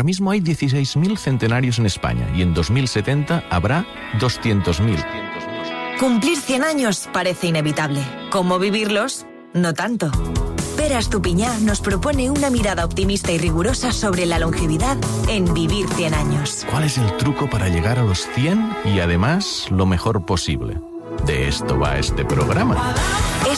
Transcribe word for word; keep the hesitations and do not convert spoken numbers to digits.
Ahora mismo hay dieciséis mil centenarios en España y en dos mil setenta habrá doscientos mil. Cumplir cien años parece inevitable. ¿Cómo vivirlos? No tanto. Pere Estupiñá nos propone una mirada optimista y rigurosa sobre la longevidad en Vivir cien años. ¿Cuál es el truco para llegar a los cien y además lo mejor posible? De esto va este programa.